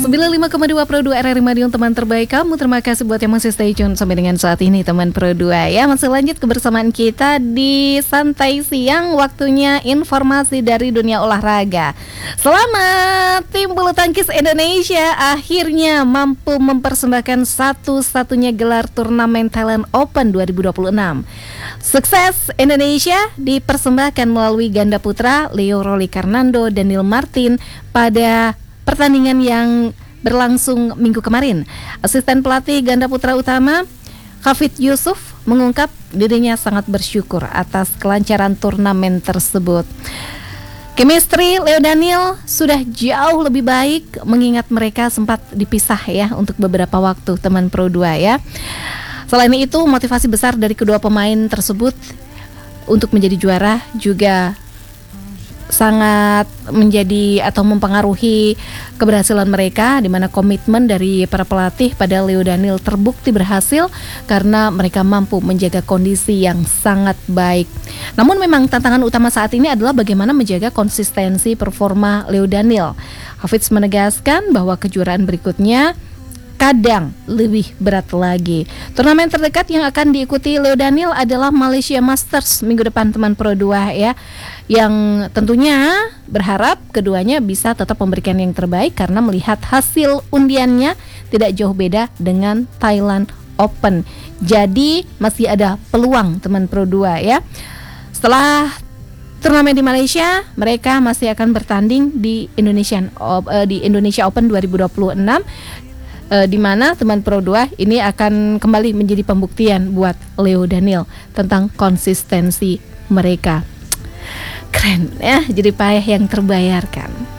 95,2 Pro 2 RRI Madiun, teman terbaik kamu. Terima kasih buat yang masih stay tune sampai dengan saat ini, teman Pro 2 ya. Masih lanjut kebersamaan kita di Santai Siang, waktunya informasi dari dunia olahraga. Selamat, tim bulu tangkis Indonesia akhirnya mampu mempersembahkan satu-satunya gelar turnamen Thailand Open 2026. Sukses Indonesia dipersembahkan melalui ganda putra Leo Rolikarnando, Daniel Martin pada pertandingan yang berlangsung minggu kemarin. Asisten pelatih ganda putra utama Hafid Yusuf mengungkap dirinya sangat bersyukur atas kelancaran turnamen tersebut. Chemistry Leo Daniel sudah jauh lebih baik mengingat mereka sempat dipisah ya untuk beberapa waktu, teman Pro 2 ya. Selain itu, motivasi besar dari kedua pemain tersebut untuk menjadi juara juga sangat menjadi atau mempengaruhi keberhasilan mereka, di mana komitmen dari para pelatih pada Leo Daniel terbukti berhasil karena mereka mampu menjaga kondisi yang sangat baik. Namun memang tantangan utama saat ini adalah bagaimana menjaga konsistensi performa Leo Daniel. Hafiz menegaskan bahwa kejuaraan berikutnya kadang lebih berat lagi. Turnamen terdekat yang akan diikuti Leo Daniel adalah Malaysia Masters minggu depan, teman Pro 2 ya. Yang tentunya berharap keduanya bisa tetap memberikan yang terbaik karena melihat hasil undiannya tidak jauh beda dengan Thailand Open. Jadi masih ada peluang, teman Pro 2 ya. Setelah turnamen di Malaysia, mereka masih akan bertanding di Indonesia Open 2026. Di mana teman Pro 2 ini akan kembali menjadi pembuktian buat Leo Daniel tentang konsistensi mereka. Keren ya, jadi payah yang terbayarkan.